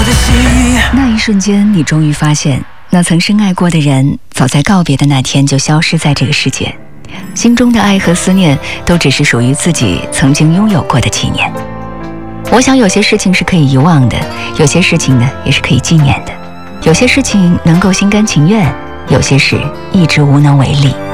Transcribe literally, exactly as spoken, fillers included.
那一瞬间，你终于发现，那曾深爱过的人，早在告别的那天就消失在这个世界。心中的爱和思念，都只是属于自己曾经拥有过的纪念。我想，有些事情是可以遗忘的，有些事情呢，也是可以纪念的。有些事情能够心甘情愿，有些事一直无能为力。